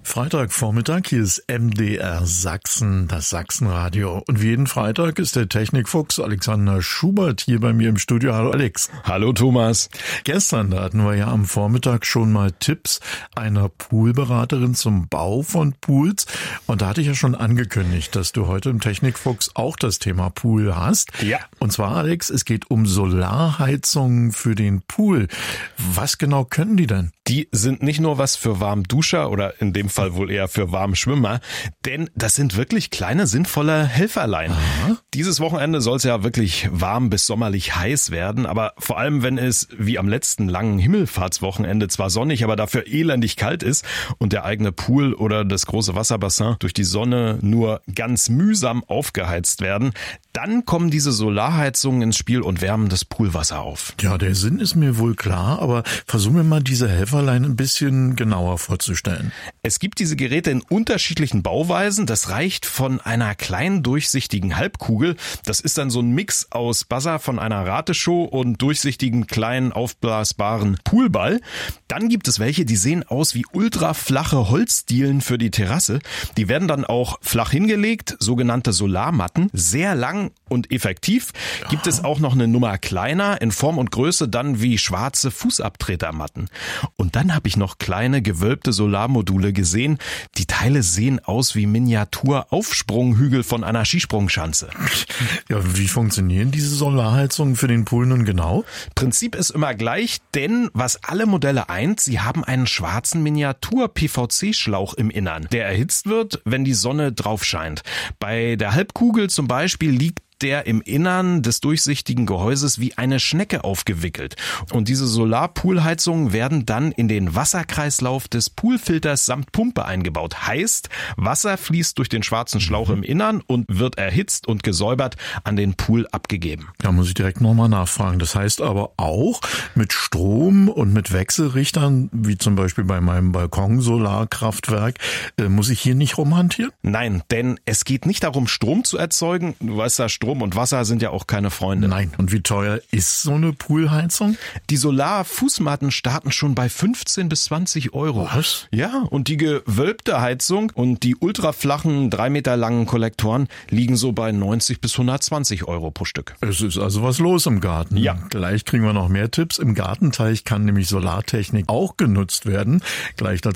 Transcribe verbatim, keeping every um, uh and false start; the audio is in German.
Freitagvormittag, hier ist M D R Sachsen, das Sachsenradio. Und wie jeden Freitag ist der Technikfuchs Alexander Schubert hier bei mir im Studio. Hallo Alex. Hallo Thomas. Gestern, da hatten wir ja am Vormittag schon mal Tipps einer Poolberaterin zum Bau von Pools. Und da hatte ich ja schon angekündigt, dass du heute im Technikfuchs auch das Thema Pool hast. Ja. Und zwar, Alex, es geht um Solarheizungen für den Pool. Was genau können die denn? Die sind nicht nur was für Warmduscher oder in dem Fall wohl eher für Warmschwimmer, denn das sind wirklich kleine, sinnvolle Helferlein. Aha. Dieses Wochenende soll es ja wirklich warm bis sommerlich heiß werden, aber vor allem, wenn es wie am letzten langen Himmelfahrtswochenende zwar sonnig, aber dafür elendig kalt ist und der eigene Pool oder das große Wasserbassin durch die Sonne nur ganz mühsam aufgeheizt werden, dann kommen diese Solarheizungen ins Spiel und wärmen das Poolwasser auf. Ja, der Sinn ist mir wohl klar, aber versuchen wir mal diese Helferlein ein bisschen genauer vorzustellen. Es gibt diese Geräte in unterschiedlichen Bauweisen. Das reicht von einer kleinen durchsichtigen Halbkugel. Das ist dann so ein Mix aus Buzzer von einer Rateshow und durchsichtigen kleinen aufblasbaren Poolball. Dann gibt es welche, die sehen aus wie ultraflache Holzdielen für die Terrasse. Die werden dann auch flach hingelegt, sogenannte Solarmatten, sehr lang und effektiv. Gibt es auch noch eine Nummer kleiner, in Form und Größe dann wie schwarze Fußabtretermatten. Und dann habe ich noch kleine gewölbte Solarmodule gesehen. Die Teile sehen aus wie Miniatur-Aufsprunghügel von einer Skisprungschanze. Ja, wie funktionieren diese Solarheizungen für den Pool nun genau? Prinzip ist immer gleich, denn was alle Modelle eint, sie haben einen schwarzen Miniatur-P V C-Schlauch im Innern, der erhitzt wird, wenn die Sonne drauf scheint. Bei der Halbkugel zum Beispiel liegt der im Innern des durchsichtigen Gehäuses wie eine Schnecke aufgewickelt. Und diese Solarpoolheizungen werden dann in den Wasserkreislauf des Poolfilters samt Pumpe eingebaut. Heißt, Wasser fließt durch den schwarzen Schlauch im Innern und wird erhitzt und gesäubert an den Pool abgegeben. Da muss ich direkt nochmal nachfragen. Das heißt aber auch, mit Strom und mit Wechselrichtern, wie zum Beispiel bei meinem Balkon-Solarkraftwerk, äh, muss ich hier nicht rumhantieren? Nein, denn es geht nicht darum, Strom zu erzeugen. Du weißt ja, Strom Strom und Wasser sind ja auch keine Freunde. Nein. Und wie teuer ist so eine Poolheizung? Die Solarfußmatten starten schon bei fünfzehn bis zwanzig Euro. Was? Ja, und die gewölbte Heizung und die ultraflachen, drei Meter langen Kollektoren liegen so bei neunzig bis hundertzwanzig Euro pro Stück. Es ist also was los im Garten. Ja. Gleich kriegen wir noch mehr Tipps. Im Gartenteich kann nämlich Solartechnik auch genutzt werden. Gleich dazu